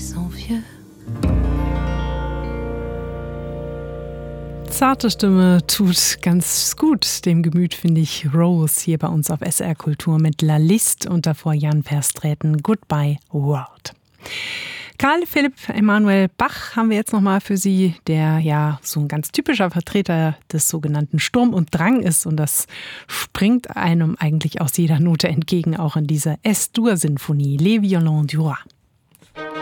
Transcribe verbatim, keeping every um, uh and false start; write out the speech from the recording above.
sont vieux. Zarte Stimme tut ganz gut dem Gemüt, finde ich. Rose hier bei uns auf S R Kultur mit La Liste und davor Jan Verstraeten, Goodbye World. Karl Philipp Emanuel Bach haben wir jetzt nochmal für Sie, der ja so ein ganz typischer Vertreter des sogenannten Sturm und Drang ist. Und das springt einem eigentlich aus jeder Note entgegen, auch in dieser S-Dur-Sinfonie, Les Violons du Roi.